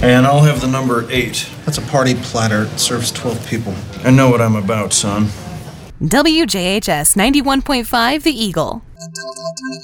And I'll have the number 8. That's a party platter. It serves 12 people. I know what I'm about, son. WJHS 91.5 The Eagle.